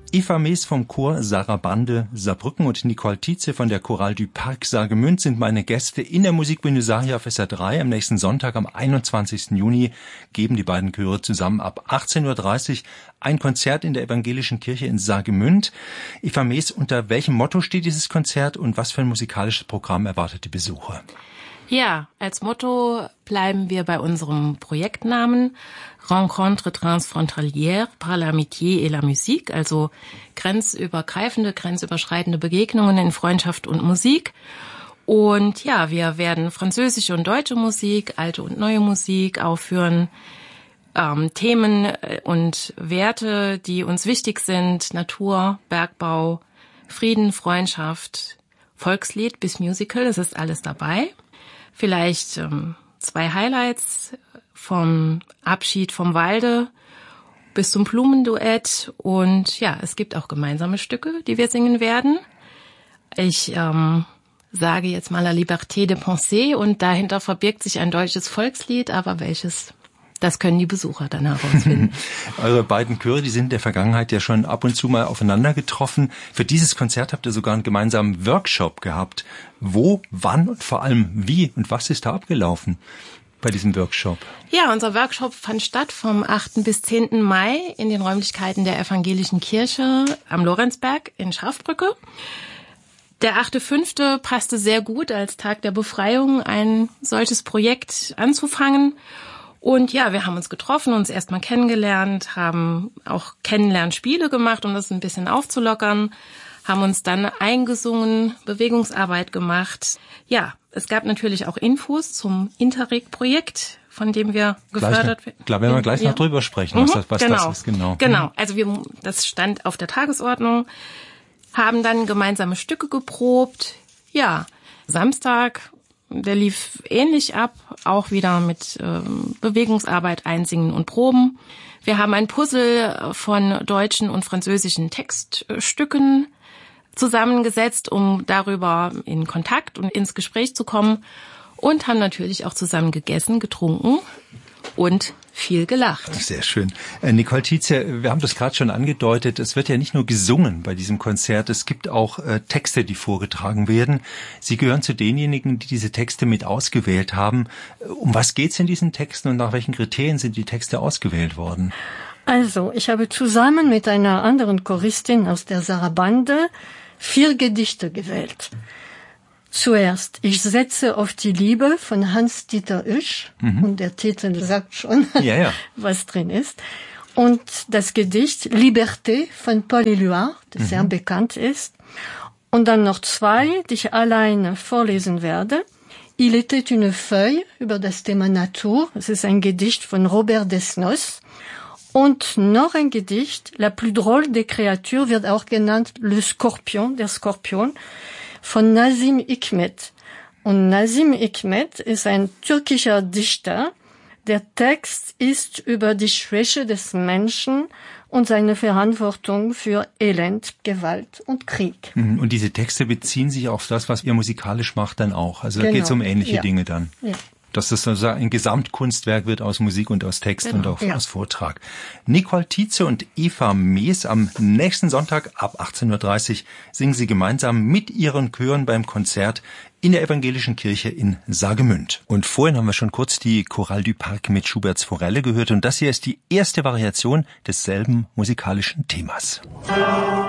Eva Mees vom Chor Sarabande Saarbrücken und Nicole Tietze von der Chorale du Parc Saargemünd sind meine Gäste in der Musikbühne Saria auf SR3. Am nächsten Sonntag, am 21. Juni, geben die beiden Chöre zusammen ab 18.30 Uhr ein Konzert in der Evangelischen Kirche in Saargemünd. Eva Mees, unter welchem Motto steht dieses Konzert und was für ein musikalisches Programm erwartet die Besucher? Ja, als Motto bleiben wir bei unserem Projektnamen Rencontre transfrontalière par l'amitié et la musique, also grenzübergreifende, grenzüberschreitende Begegnungen in Freundschaft und Musik. Und ja, wir werden französische und deutsche Musik, alte und neue Musik aufführen, Themen und Werte, die uns wichtig sind, Natur, Bergbau, Frieden, Freundschaft, Volkslied bis Musical, es ist alles dabei. Vielleicht 2 Highlights vom Abschied vom Walde bis zum Blumenduett. Und ja, es gibt auch gemeinsame Stücke, die wir singen werden. Ich sage jetzt mal La Liberté de Penser und dahinter verbirgt sich ein deutsches Volkslied, aber welches, das können die Besucher dann herausfinden. Eure beiden Chöre, die sind in der Vergangenheit ja schon ab und zu mal aufeinander getroffen. Für dieses Konzert habt ihr sogar einen gemeinsamen Workshop gehabt. Wo, wann und vor allem wie und was ist da abgelaufen bei diesem Workshop? Ja, unser Workshop fand statt vom 8. bis 10. Mai in den Räumlichkeiten der Evangelischen Kirche am Lorenzberg in Scharfbrücke. Der 8.5. passte sehr gut als Tag der Befreiung, ein solches Projekt anzufangen. Und ja, wir haben uns getroffen, uns erstmal kennengelernt, haben auch Kennenlernspiele gemacht, um das ein bisschen aufzulockern, haben uns dann eingesungen, Bewegungsarbeit gemacht. Ja, es gab natürlich auch Infos zum Interreg-Projekt, von dem wir gefördert werden. Klar, werden wir gleich noch drüber sprechen, was das ist, genau. Genau, also das stand auf der Tagesordnung, haben dann gemeinsame Stücke geprobt. Ja, Samstag, der lief ähnlich ab, auch wieder mit Bewegungsarbeit, Einsingen und Proben. Wir haben ein Puzzle von deutschen und französischen Textstücken zusammengesetzt, um darüber in Kontakt und ins Gespräch zu kommen und haben natürlich auch zusammen gegessen, getrunken und viel gelacht. Sehr schön. Nicole Tietze, wir haben das gerade schon angedeutet, es wird ja nicht nur gesungen bei diesem Konzert, es gibt auch Texte, die vorgetragen werden. Sie gehören zu denjenigen, die diese Texte mit ausgewählt haben. Um was geht's in diesen Texten und nach welchen Kriterien sind die Texte ausgewählt worden? Also, ich habe zusammen mit einer anderen Choristin aus der Sarabande 4 Gedichte gewählt. Zuerst, ich setze auf die Liebe von Hans-Dieter Usch. Und der Titel sagt schon, was drin ist. Und das Gedicht Liberté von Paul Éluard, das sehr bekannt ist. Und dann noch 2, die ich alleine vorlesen werde. Il était une feuille über das Thema Natur. Das ist ein Gedicht von Robert Desnos. Und noch ein Gedicht, La plus drôle des créatures, wird auch genannt Le Scorpion, der Skorpion, von Nazim Hikmet. Und Nazim Hikmet ist ein türkischer Dichter. Der Text ist über die Schwäche des Menschen und seine Verantwortung für Elend, Gewalt und Krieg. Und diese Texte beziehen sich auf das, was ihr musikalisch macht, dann auch. Also da geht es um ähnliche Dinge dann. Ja. Dass das sozusagen ein Gesamtkunstwerk wird aus Musik und aus Text und auch aus Vortrag. Nicole Tietze und Eva Mees am nächsten Sonntag ab 18.30 Uhr singen sie gemeinsam mit ihren Chören beim Konzert in der Evangelischen Kirche in Saargemünd. Und vorhin haben wir schon kurz die Chorale du Parc mit Schuberts Forelle gehört und das hier ist die erste Variation desselben musikalischen Themas.